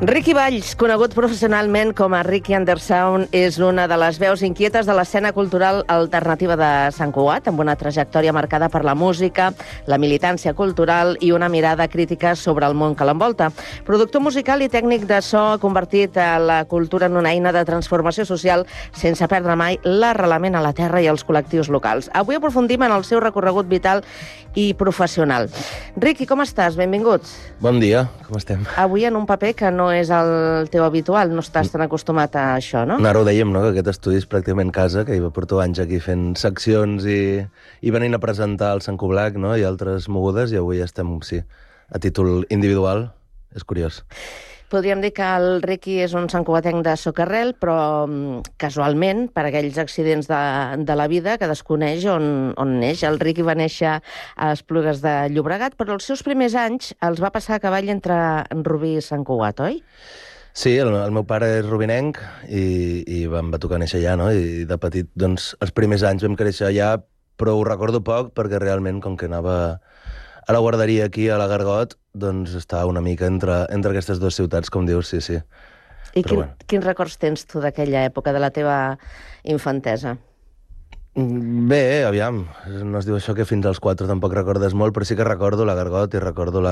Riqui Valls, conegut professionalment com a Riqui Undersound, és una de les veus inquietes de l'escena cultural alternativa de Sant Cugat, amb una trajectòria marcada per la música, la militància cultural i una mirada crítica sobre el món que l'envolta. Productor musical i tècnic de so, ha convertit la cultura en una eina de transformació social sense perdre mai l'arrelament a la terra i als col·lectius locals. Avui aprofundim en el seu recorregut vital i professional. Riqui, com estàs? Benvingut. Bon dia, com estem? Avui en un paper que no és el teu habitual, no estàs tan acostumat a això, no? Ara ho dèiem, no?, que aquest estudi és pràcticament casa, que hi va portar anys aquí fent seccions i venint a presentar el Sant Cublac, no?, i altres mogudes, i avui estem, sí, a títol individual. És curiós. Podríem dir que el Riqui és un santcugatenc de socarrel, però casualment, per aquells accidents de la vida, cadascú neix on neix. El Riqui va néixer a Esplugues de Llobregat, però els seus primers anys els va passar a cavall entre Rubí i Sant Cugat, oi? Sí, el meu pare és rubinenc i em va tocar néixer allà, no? I de petit, doncs, els primers anys vam créixer allà, però ho recordo poc perquè realment, com que anava a la guarderia aquí, a la Gargot, doncs estava una mica entre aquestes dues ciutats, com dius, sí. I quins records tens tu d'aquella època, de la teva infantesa? Bé, aviam, no es diu això que fins als 4 tampoc recordes molt, però sí que recordo la Gargot i recordo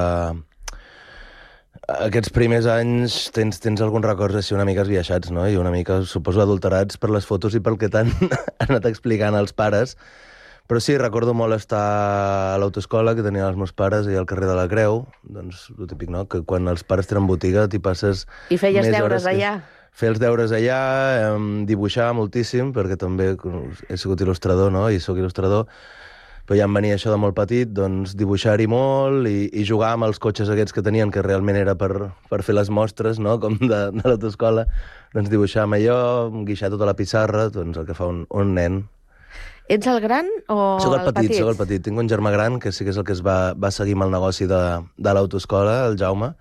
aquests primers anys tens alguns records així una mica esbiaixats, no? I una mica, suposo, adulterats per les fotos i pel que t'han anat explicant els pares. Però sí, recordo molt estar a l'autoescola que tenien els meus pares i al carrer de la Creu, doncs, el típic, no?, que quan els pares tenen botiga t'hi passes... I feies deures allà? Fer els deures allà, dibuixar moltíssim, perquè també he sigut il·lustrador, no?, i sóc il·lustrador, però ja em venia això de molt petit, doncs dibuixar-hi molt i jugar amb els cotxes aquests que tenien, que realment era per fer les mostres, no?, com de l'autoescola, doncs dibuixar amb allò, guixar tota la pissarra, doncs el que fa un nen. Ets el gran o el petit? Soc el petit. Tinc un germà gran, que sí que és el que es va seguir amb el negoci de l'autoescola, el Jaume,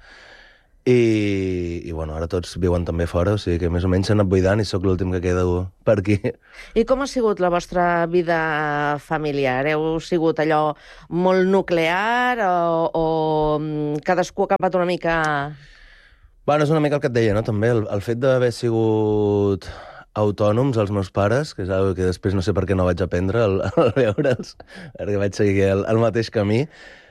i bueno, ara tots viuen també fora, o sigui que més o menys s'han anat buidant i sóc l'últim que queda per aquí. I com ha sigut la vostra vida familiar? Heu sigut allò molt nuclear o cadascú ha acabat una mica... Bueno, és una mica el que et deia, no?, també el fet d'haver sigut autònoms, els meus pares, que és una cosa que després no sé per què no vaig aprendre al veure'ls, perquè vaig seguir el mateix camí,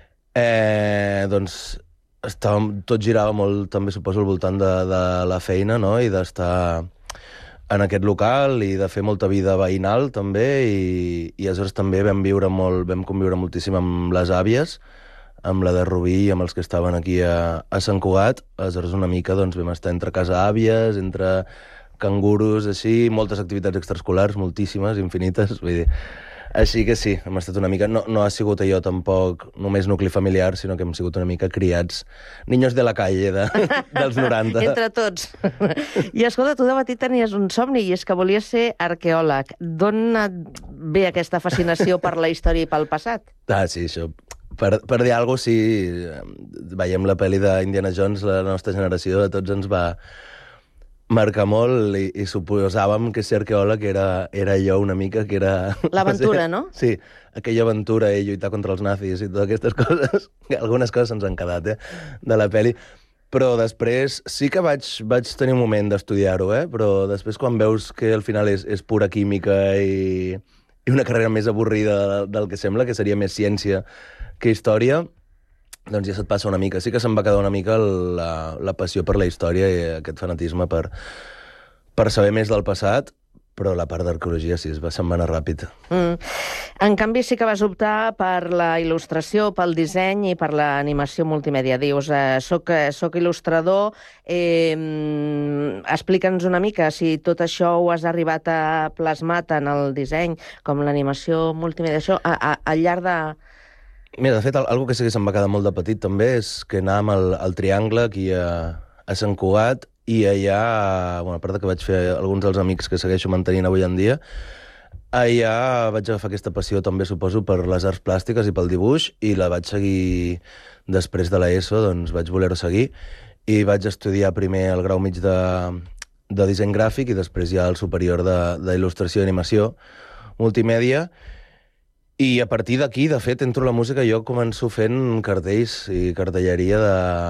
doncs tot girava molt, també suposo, al voltant de la feina, no?, i d'estar en aquest local i de fer molta vida veïnal, també, i aleshores també vam conviure moltíssim amb les àvies, amb la de Rubí i amb els que estaven aquí a Sant Cugat. Aleshores una mica doncs vam estar entre casa àvies, entre cangurus, així, moltes activitats extraescolars, moltíssimes, infinites, vull dir... Així que sí, hem estat una mica... No ha sigut allò tampoc només nucli familiar, sinó que hem sigut una mica criats, niños de la calle dels 90. Entre tots. I escolta, tu de petit tenies un somni, i és que volies ser arqueòleg. D'on ve aquesta fascinació per la història i pel passat? Ah, sí, això... Per dir alguna cosa, sí, veiem la pel·li d'Indiana Jones, la nostra generació, a tots ens va marcar molt i suposàvem que ser arqueòleg era allò una mica que era... L'aventura, no? Sí, aquella aventura i lluitar contra els nazis i totes aquestes coses, que algunes coses ens han quedat, de la pel·li. Però després sí que vaig tenir un moment d'estudiar-ho, però després quan veus que al final és pura química i una carrera més avorrida del que sembla, que seria més ciència que història, doncs ja se't passa una mica. Sí que se'm va quedar una mica la passió per la història i aquest fanatisme per saber més del passat, però la part d'arqueologia sí, se'm va anar ràpid. En canvi, sí que vas optar per la il·lustració, pel disseny i per l'animació multimèdia. Dius, soc il·lustrador, explica'ns una mica si tot això ho has arribat a plasmar tant el disseny com l'animació multimèdia. Això al llarg de... Mira, de fet, algo que sí que se'm va quedar molt de petit també és que anàvem al Triangle aquí a Sant Cugat i allà, bueno, a part que vaig fer alguns dels amics que segueixo mantenint avui en dia, allà vaig agafar aquesta passió també, suposo, per les arts plàstiques i pel dibuix, i la vaig seguir després de l'ESO, doncs vaig voler-ho seguir, i vaig estudiar primer el grau mig de disseny gràfic i després ja el superior d'il·lustració i animació multimèdia. I a partir d'aquí, de fet, entro a la música, jo començo fent cartells i cartelleria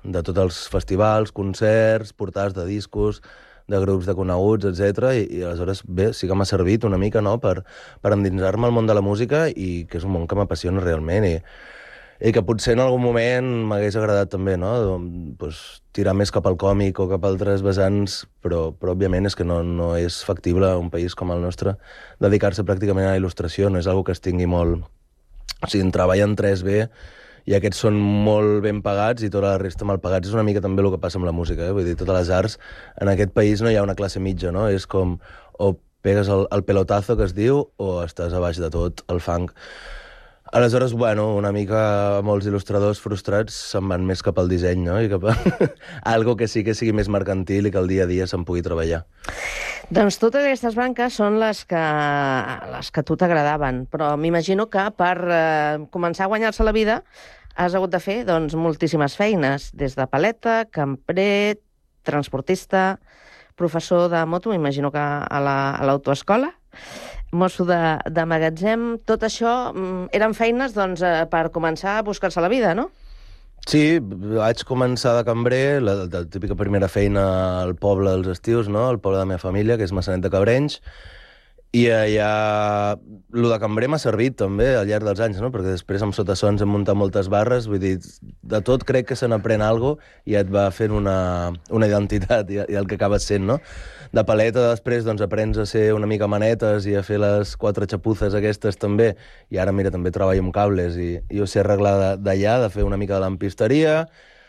de tots els festivals, concerts, portades de discos, de grups de coneguts, etc. I aleshores, bé, sí que m'ha servit una mica, no?, per endinsar-me al món de la música i que és un món que m'apassiona realment i que potser en algun moment m'hagués agradat també, no?, pues, tirar més cap al còmic o cap a altres vessants, però òbviament és que no és factible a un país com el nostre dedicar-se pràcticament a la il·lustració, no és algo que es tingui molt... O sigui, treballa en 3B i aquests són molt ben pagats i tota la resta mal pagats. És una mica també el que passa amb la música, Vull dir, totes les arts, en aquest país no hi ha una classe mitja, no? És com o pegues el pelotazo, que es diu, o estàs a baix de tot, el fang. Aleshores, bueno, una mica molts il·lustradors frustrats se'n van més cap al disseny, no? I cap a algo que sí que sigui més mercantil i que el dia a dia se'n pugui treballar. Doncs totes aquestes branques són les que a tu t'agradaven, però m'imagino que per començar a guanyar-se la vida has hagut de fer doncs, moltíssimes feines, des de paleta, cambrer, transportista, professor de moto, m'imagino que a l'autoescola, mosso de magatzem. Tot això eren feines doncs, per començar a buscar-se la vida, no? Sí, vaig començar de cambrer, la típica primera feina al poble dels estius, no?, al poble de la meva família, que és Maçanet de Cabrenys, i allà lo de cambrer m'ha servit també al llarg dels anys, no?, perquè després amb Sotasons hem muntat moltes barres, vull dir, de tot crec que se n'aprèn alguna cosa i et va fent una identitat i el que acabes sent, no? De paleta després doncs aprens a ser una mica manetes i a fer les 4 xapuzes aquestes també, i ara mira, també treballo amb cables i ho sé arreglar d'allà, de fer una mica de lampisteria,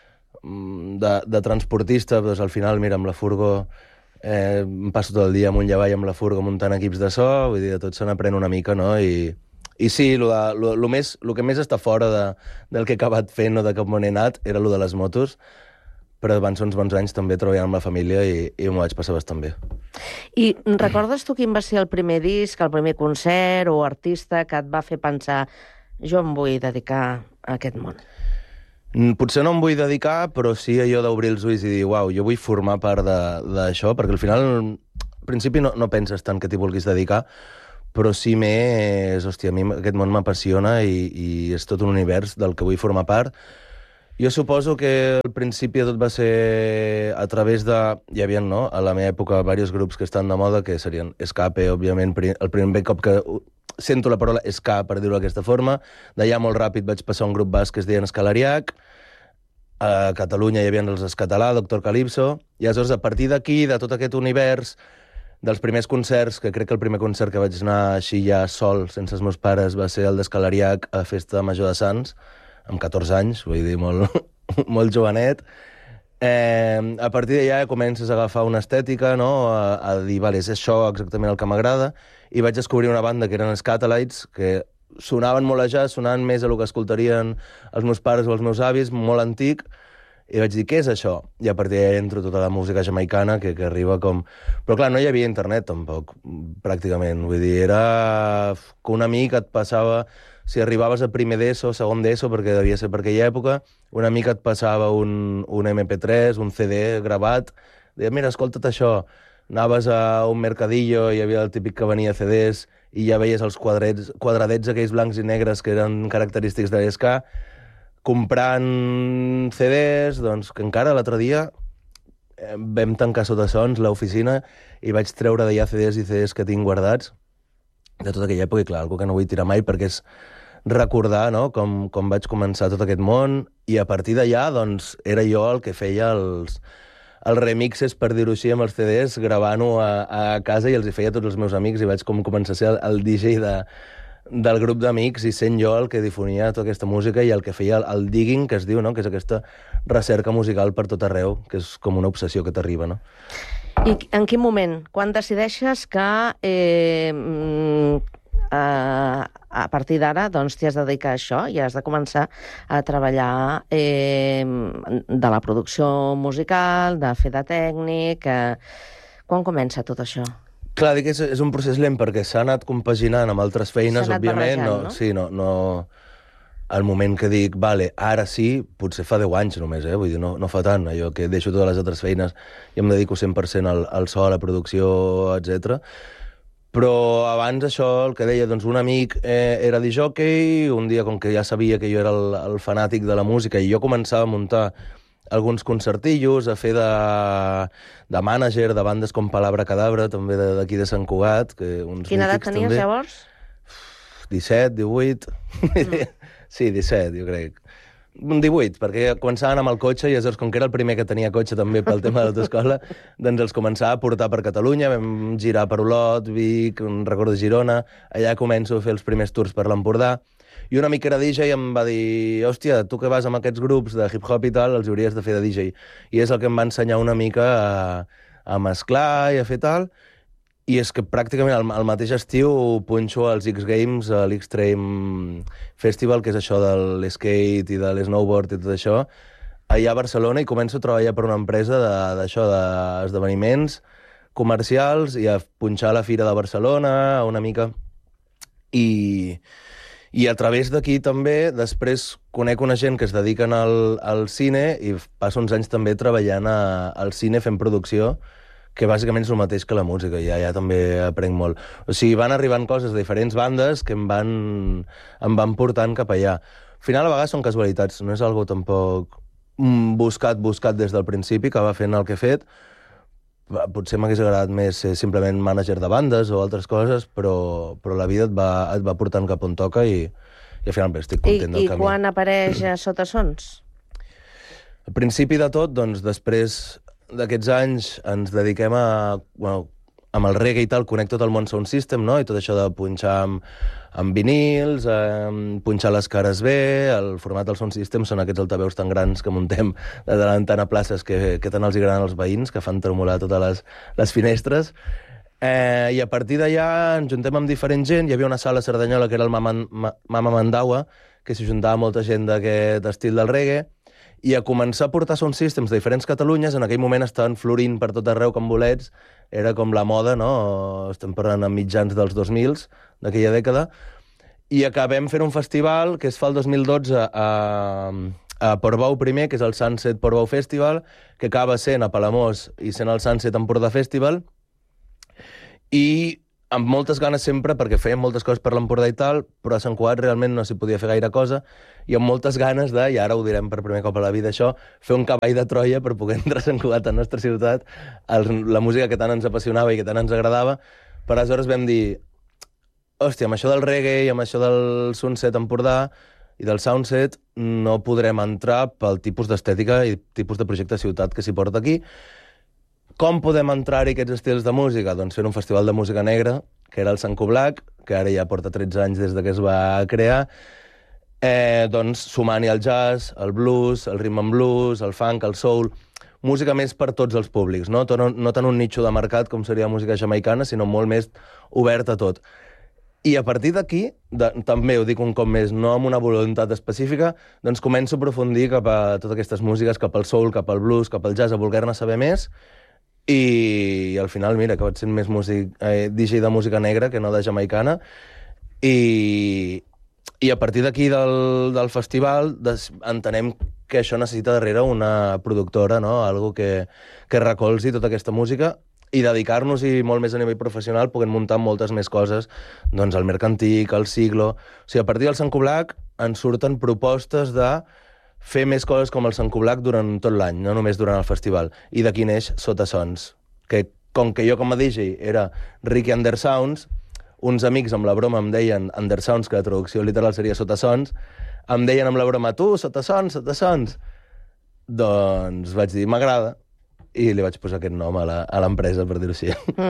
de transportista, doncs al final, mira, amb la furgo em passo tot el dia amunt i avall amb la furgo muntant equips de so, vull dir, de tot se n'aprèn una mica, no? I sí, el que més està fora del que he acabat fent o de cap on he anat era el de les motos, però van ser uns bons anys també treballant amb la família i m'ho vaig passar bastant bé. I recordes tu quin va ser el primer disc, el primer concert o artista que et va fer pensar jo em vull dedicar a aquest món? Potser no em vull dedicar, però sí allò d'obrir els ulls i dir, uau, jo vull formar part d'això, perquè al final, al principi no penses tant que t'hi vulguis dedicar, però sí més, hòstia, a mi aquest món m'apassiona i és tot un univers del que vull formar part. Jo suposo que al principi tot va ser a través de... Hi havia, no?, a la meva època, diversos grups que estan de moda, que serien Escape, òbviament, el primer cop que sento la paraula ska, per dir-ho d'aquesta forma. D'allà molt ràpid vaig passar a un grup basc que es deien Escalariac. A Catalunya hi havia els Escatalà, Doctor Calypso. I aleshores, a partir d'aquí, de tot aquest univers, dels primers concerts, que crec que el primer concert que vaig anar així ja sol, sense els meus pares, va ser el d'Escalariac a Festa Major de Sants, amb 14 anys, vull dir, molt jovenet. A partir d'allà comences a agafar una estètica, no?, a dir, vale, és això exactament el que m'agrada, i vaig descobrir una banda que eren Scatalites, que sonaven molt a jazz, sonaven més a el que escoltarien els meus pares o els meus avis, molt antic, i vaig dir, què és això? I a partir d'allà entro tota la música jamaicana que arriba com... Però clar, no hi havia internet tampoc, pràcticament, vull dir, era que un amic et passava... Si arribaves a primer d'ESO, segon d'ESO, perquè devia ser per aquella època, una mica et passava un MP3, un CD gravat, deia, mira, escolta't això. Anaves a un mercadillo, hi havia el típic que venia CDs, i ja veies els quadradets aquells blancs i negres que eren característics de l'ESCA, comprant CDs, doncs, que encara l'altre dia vam tancar Sotasons, l'oficina, i vaig treure d'allà CDs i CDs que tinc guardats de tota aquella època, i clar, algo que no vull tirar mai, perquè és recordar, no?, com vaig començar tot aquest món, i a partir d'allà, doncs, era jo el que feia els remixes, per dir-ho així, amb els CDs, gravant-ho a casa, i els hi feia a tots els meus amics, i vaig començar a ser el DJ del grup d'amics, i sent jo el que difonia tota aquesta música i el que feia el digging, que es diu, no?, que és aquesta recerca musical per tot arreu, que és com una obsessió que t'arriba, no? I en quin moment? Quan decideixes que a partir d'ara doncs, t'hi has de dedicar a això i has de començar a treballar de la producció musical, de fer de tècnic... Quan comença tot això? Clar, dic que és un procés lent perquè s'ha anat compaginant amb altres feines, òbviament. No? Sí, no... Al moment que dic, vale, ara sí, potser fa 10 anys només, vull dir, no fa tant, allò que deixo totes les altres feines i em dedico 100% al so, a la producció, etc. Però abans això, el que deia, doncs un amic era discjòquei, un dia com que ja sabia que jo era el fanàtic de la música i jo començava a muntar alguns concertillos, a fer de mànager de bandes com Palabra Cadabra, també d'aquí de Sant Cugat. Quina edat tenies, també llavors? 17, 18... Sí, 17, jo crec. 18, perquè començaven amb el cotxe i llavors, com que era el primer que tenia cotxe també pel tema de l'autoescola, doncs els començava a portar per Catalunya, vam girar per Olot, Vic, recordo Girona, allà començo a fer els primers tours per l'Empordà, i un amic que era DJ em va dir, hòstia, tu que vas amb aquests grups de hip-hop i tal, els hauries de fer de DJ. I és el que em va ensenyar una mica a mesclar i a fer tal, i és que pràcticament al mateix estiu punxo als X-Games, a l'X-Treme Festival, que és això de l'skate i de l'snowboard i tot això, allà a Barcelona, i començo a treballar per una empresa d'això, d'esdeveniments comercials, i a punxar a la Fira de Barcelona, una mica. I a través d'aquí també, després conec una gent que es dediquen al cine i passo uns anys també treballant al cine fent producció, que bàsicament és el mateix que la música, i ja també aprenc molt. O sigui, van arribant coses de diferents bandes que em van portant cap allà. Al final, a vegades són casualitats, no és algo tampoc buscat des del principi, que va fent el que he fet. Potser m'hagués agradat més ser simplement mànager de bandes o altres coses, però la vida et va portant cap on toca i al final estic content del camí. I quan apareix a Sota Sons? Al principi de tot, doncs, després d'aquests anys ens dediquem amb el reggae i tal, conec tot el món Sound System, no? I tot això de punxar amb vinils, punxar les cares bé, el format del Sound System són aquests altaveus tan grans que muntem de tant a places que tant els agraden als veïns, que fan tremolar totes les finestres. I a partir d'allà ens juntem amb diferent gent. Hi havia una sala a Cerdanyola que era el Mama Mandawa, que s'hi juntava molta gent d'aquest estil del reggae, i a començar a portar sound systems de diferents Catalunyes. En aquell moment estaven florint per tot arreu com bolets, era com la moda, no? Estem parlant a mitjans dels 2000s, d'aquella dècada, i acabem fent un festival que es fa el 2012 a Portbou primer, que és el Sunset Portbou Festival, que acaba sent a Palamós i sent el Sunset Empordà Festival, i amb moltes ganes sempre, perquè fèiem moltes coses per l'Empordà i tal, però a Sant Cugat realment no s'hi podia fer gaire cosa, i amb moltes ganes de, i ara ho direm per primer cop a la vida això, fer un cavall de Troia per poder entrar a Sant Cugat, a la nostra ciutat, la música que tant ens apassionava i que tant ens agradava. Per aleshores vam dir, hòstia, amb això del reggae i amb això del Sunset Empordà i del Soundset no podrem entrar pel tipus d'estètica i tipus de projecte de ciutat que s'hi porta aquí. Com podem entrar-hi aquests estils de música? Doncs fent un festival de música negra, que era el Sanco Black, que ara ja porta 13 anys des que es va crear, doncs sumant-hi el jazz, el blues, el rhythm and blues, el funk, el soul, música més per tots els públics, no tant un nicho de mercat com seria la música jamaicana, sinó molt més oberta a tot. I a partir d'aquí, també ho dic un cop més, no amb una voluntat específica, doncs començo a aprofundir cap a totes aquestes músiques, cap al soul, cap al blues, cap al jazz, a voler-ne saber més. I al final, mira, que vaig sent més DJ de música negra que no de jamaicana. I a partir d'aquí del festival entenem que això necessita darrere una productora, no? Algo que recolzi tota aquesta música i dedicar-nos-hi molt més a nivell professional, puguem muntar moltes més coses, doncs el Mercantic, el Siglo... O sigui, a partir del Sanco Black ens surten propostes de fer més coses com el Sanco Black durant tot l'any, no només durant el festival. I d'aquí neix Sota Sons, que com que jo com a DJ era Ricky Undersounds, uns amics amb la broma em deien Undersounds, que la traducció literal seria Sota Sons, em deien amb la broma, tu, Sota Sons, Sota Sons. Doncs vaig dir, m'agrada, i li vaig posar aquest nom a l'empresa, per dir-ho així.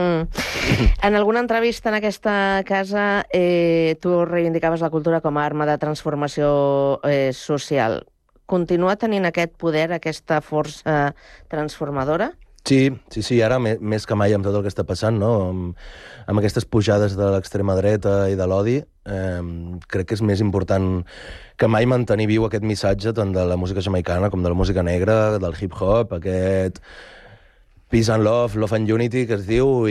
En alguna entrevista en aquesta casa tu reivindicaves la cultura com a arma de transformació social. Continua tenint aquest poder, aquesta força transformadora? Sí, ara més que mai amb tot el que està passant, no? Amb aquestes pujades de l'extrema dreta i de l'odi, crec que és més important que mai mantenir viu aquest missatge tant de la música jamaicana com de la música negra, del hip-hop, aquest peace and love, love and unity, que es diu,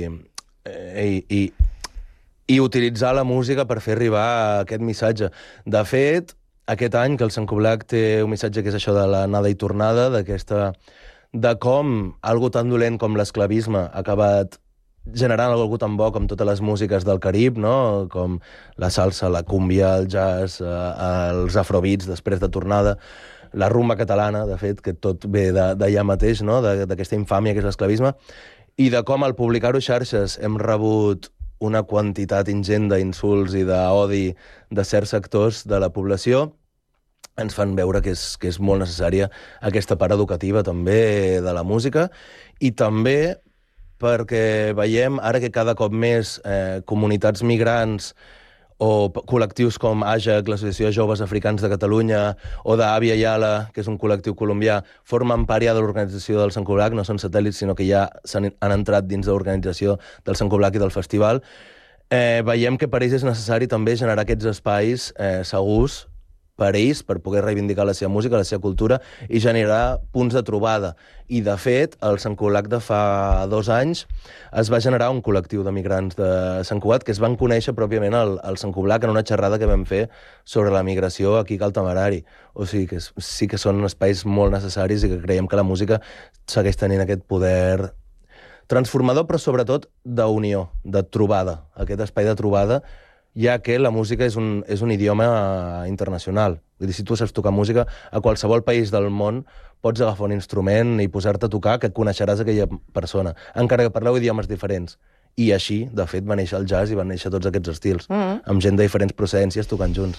i utilitzar la música per fer arribar aquest missatge. De fet, aquest any, que el Sanco Black té un missatge que és això de l'anada i tornada, de com algo tan dolent com l'esclavisme ha acabat generant algo tan bo com totes les músiques del Carib, no? Com la salsa, la cúmbia, el jazz, els afrobeats després de tornada. la rumba catalana, de fet, que tot ve d'allà mateix, no? D'aquesta infàmia que és l'esclavisme, i de com al publicar-ho a xarxes hem rebut una quantitat ingent d'insults i d'odi de certs sectors de la població, ens fan veure que és molt necessària aquesta part educativa també de la música, i també perquè veiem ara que cada cop més comunitats migrants o col·lectius com AJAC, l'Associació de Joves Africans de Catalunya, o d'Avia Yala, que és un col·lectiu colombià, formen part ja de l'organització del Sant Cugac, no són satèl·lits, sinó que ja han entrat dins de l'organització del Sant Cugac i del festival. Veiem que per ells és necessari també generar aquests espais segurs per ells, per poder reivindicar la seva música, la seva cultura, i generar punts de trobada. I, de fet, al Sant Cugac de fa 2 anys es va generar un col·lectiu de migrants de Sant Cugat que es van conèixer pròpiament al Sant Cugac en una xerrada que vam fer sobre la migració aquí a Cal Temerari. O sigui que sí que són espais molt necessaris i que creiem que la música segueix tenint aquest poder transformador, però sobretot d'unió, de trobada, aquest espai de trobada, ja que la música és un idioma internacional. Vull dir, si tu saps tocar música, a qualsevol país del món pots agafar un instrument i posar-te a tocar, que coneixeràs aquella persona, encara que parleu idiomes diferents. I així, de fet, va néixer el jazz i van néixer tots aquests estils, amb gent de diferents procedències tocant junts.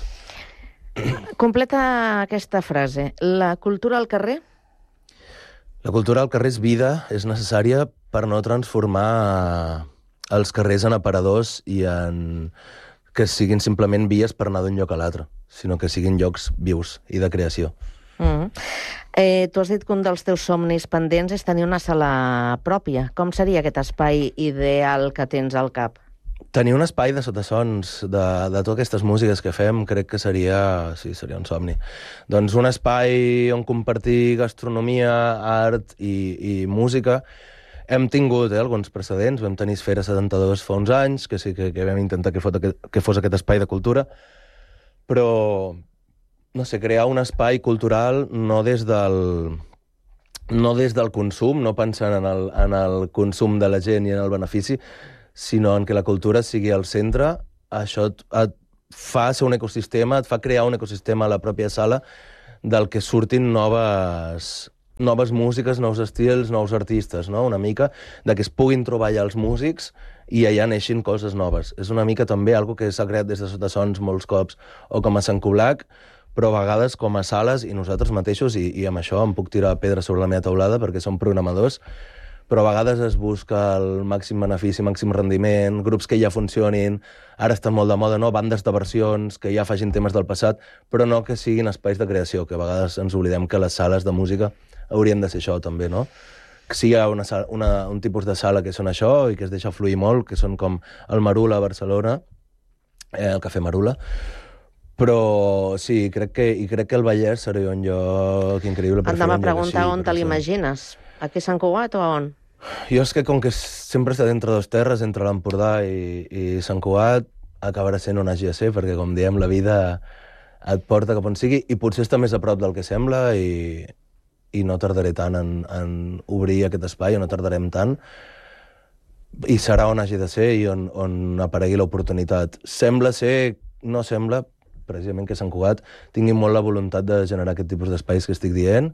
Completa aquesta frase. La cultura al carrer? La cultura al carrer és vida, és necessària per no transformar els carrers en aparadors i en que siguin simplement vies per anar d'un lloc a l'altre, sinó que siguin llocs vius i de creació. Tu has dit que un dels teus somnis pendents és tenir una sala pròpia. Com seria aquest espai ideal que tens al cap? Tenir un espai de sotasons de totes aquestes músiques que fem crec que seria un somni. Doncs un espai on compartir gastronomia, art i música. Hem tingut alguns precedents, vam tenir Esfera 72 fa uns anys, que sí que vam intentar que fos aquest espai de cultura, però, no sé, crear un espai cultural no des del consum, no pensant en el consum de la gent i en el benefici, sinó en que la cultura sigui al centre. Això et fa ser un ecosistema, et fa crear un ecosistema a la pròpia sala del que surtin noves músiques, nous estils, nous artistes, no? Una mica de que es puguin trobar allà els músics i allà neixin coses noves. És una mica també algo que s'ha creat des de Sotasons molts cops, o com a Sant Cugac, però a vegades com a sales i nosaltres mateixos, i amb això em puc tirar pedra sobre la meva taulada perquè som programadors, però a vegades es busca el màxim benefici, màxim rendiment, grups que ja funcionin, ara estan molt de moda, no? Bandes de versions que ja facin temes del passat, però no que siguin espais de creació, que a vegades ens oblidem que les sales de música haurien de ser això també, no? Que sí, hi ha un tipus de sala que són això i que es deixa fluir molt, que són com el Marula a Barcelona, el Cafè Marula, però sí, crec que el Vallès seria un lloc increïble. Anem a preguntar on te l'imagines. Aquí a Sant Cugat o on? Jo és que com que sempre he estat entre dos terres, entre l'Empordà i Sant Cugat, acabarà sent on hagi de ser, perquè com diem, la vida et porta cap on sigui, i potser està més a prop del que sembla, i no tardaré tant en obrir aquest espai, o no tardarem tant, i serà on hagi de ser i on aparegui l'oportunitat. No sembla, precisament, que Sant Cugat tingui molt la voluntat de generar aquest tipus d'espais que estic dient,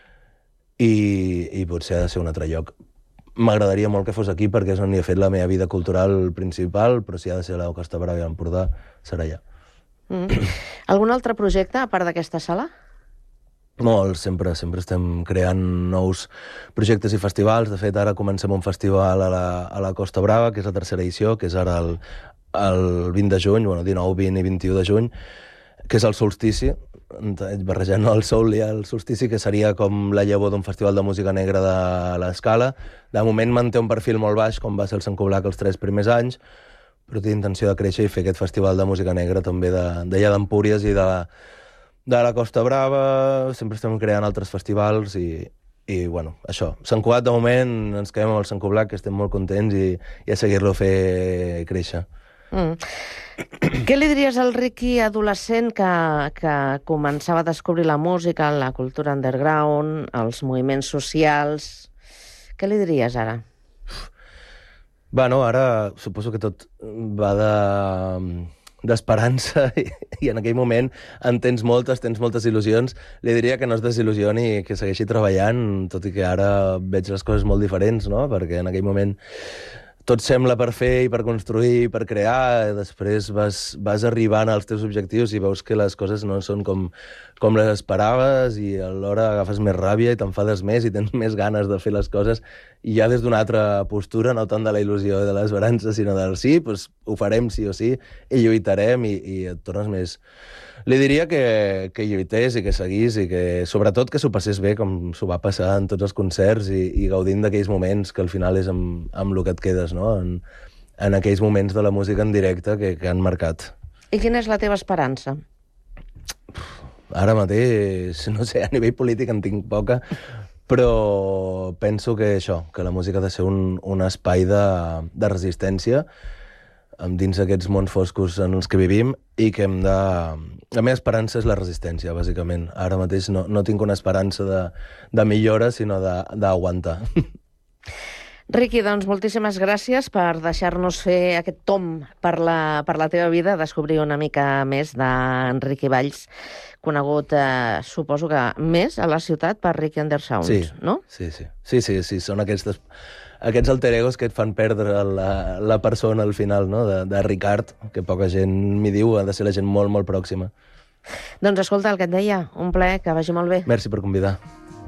i potser ha de ser un altre lloc. M'agradaria molt que fos aquí, perquè és on hi he fet la meva vida cultural principal, però si ha de ser a la Costa Brava i a l'Empordà, serà allà. Algun altre projecte, a part d'aquesta sala? Molt, sempre estem creant nous projectes i festivals. De fet, ara comencem un festival a la Costa Brava, que és la tercera edició, que és ara el 20 de juny, 19, 20 i 21 de juny, que és el solstici, barrejant el sol i el solstici, que seria com la llavor d'un festival de música negra de l'Escala. De moment manté un perfil molt baix, com va ser el Sant Cugac els 3 primers anys, però té intenció de créixer i fer aquest festival de música negra també d'allà d'Empúries i de la Costa Brava. Sempre estem creant altres festivals i bueno, això. Sant Cugat, de moment, ens quedem amb el Sant Cugac, que estem molt contents, i a seguir-lo fer créixer. Què li diries al Riqui adolescent que començava a descobrir la música, la cultura underground, els moviments socials? Què li diries ara? Bueno, ara suposo que tot va d'esperança i en aquell moment en tens moltes il·lusions. Li diria que no es desil·lusioni, que segueixi treballant, tot i que ara veig les coses molt diferents, no? Perquè en aquell moment tot sembla per fer i per construir i per crear, després vas arribant als teus objectius i veus que les coses no són com les esperaves i alhora agafes més ràbia i t'enfades més i tens més ganes de fer les coses i ja des d'una altra postura, no tant de la il·lusió i de l'esperança, sinó del sí, doncs ho farem sí o sí i lluitarem i et tornes més... Li diria que lluités i que seguís i que, sobretot, que s'ho passés bé, com s'ho va passar en tots els concerts i gaudint d'aquells moments que al final és amb el que et quedes, no? En aquells moments de la música en directe que han marcat. I quina és la teva esperança? Ara mateix, no sé, a nivell polític en tinc poca, però penso que això, que la música ha de ser un espai de resistència dins d'aquests mons foscos en els que vivim i que hem de... La meva esperança és la resistència, bàsicament. Ara mateix no tinc una esperança de millora, sinó d'aguantar. Riqui, doncs moltíssimes gràcies per deixar-nos fer aquest tomb per la teva vida, descobrir una mica més d'Enriqui Valls, conegut, suposo que més a la ciutat per Riqui Undersound, sí, no? Sí, són aquests alter egos que et fan perdre la persona al final, no? De Ricard, que poca gent m'hi diu, ha de ser la gent molt, molt pròxima. Doncs escolta, el que et deia, un plaer, que vagi molt bé. Merci per convidar.